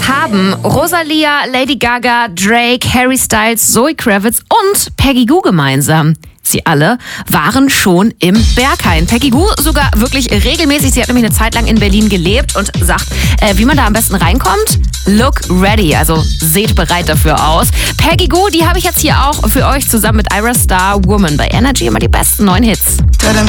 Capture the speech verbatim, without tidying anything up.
haben Rosalia, Lady Gaga, Drake, Harry Styles, Zoe Kravitz und Peggy Gou gemeinsam. Sie alle waren schon im Berghain. Peggy Gou sogar wirklich regelmäßig. Sie hat nämlich eine Zeit lang in Berlin gelebt und sagt, äh, wie man da am besten reinkommt. Look ready, also seht bereit dafür aus. Peggy Gou, die habe ich jetzt hier auch für euch zusammen mit Ira Star, Woman bei Energy, immer die besten neuen Hits.